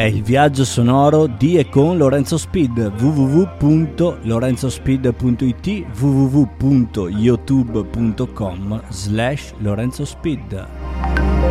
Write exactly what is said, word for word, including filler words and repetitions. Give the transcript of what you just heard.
è il viaggio sonoro di e con Lorenzo Speed. w w w punto lorenzo speed punto i t, w w w punto youtube punto com slash lorenzo speed.